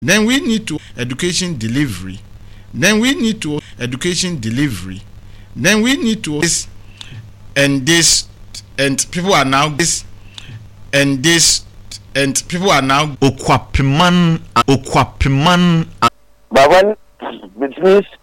Then we need to education delivery. Then we need to education delivery. Then we need to this and this, and people are now this and this, and people are now okwapiman. But when it means